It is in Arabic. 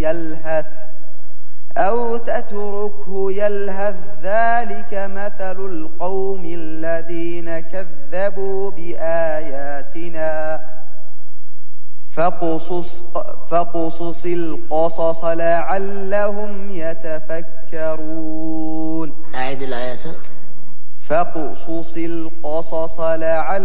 يلهث أو تتركه يلهث ذلك مثل القوم الذين كذبوا بآياتنا فاقصص القصص لعلهم يتفكرون. أعد الآيات. فاقصص القصص لعلهم